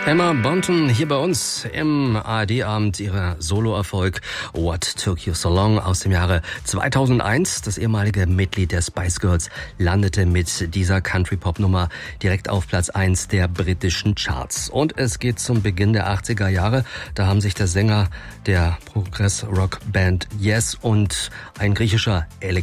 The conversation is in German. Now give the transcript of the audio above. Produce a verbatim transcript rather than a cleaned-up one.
Emma Bunton hier bei uns im A R D-Abend, ihrer Soloerfolg What Took You So Long aus dem Jahre zweitausendeins. Das ehemalige Mitglied der Spice Girls landete mit dieser Country-Pop-Nummer direkt auf Platz eins der britischen Charts. Und es geht zum Beginn der achtziger Jahre. Da haben sich der Sänger der Progress-Rock-Band Yes und ein griechischer Elektroniker